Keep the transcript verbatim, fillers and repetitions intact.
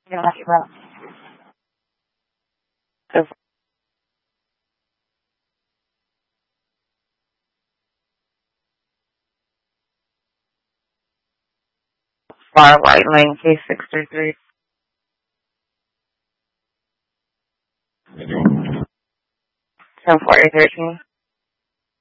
You're lucky, bro. So far, White Lane, K six three three. ten forty thirteen.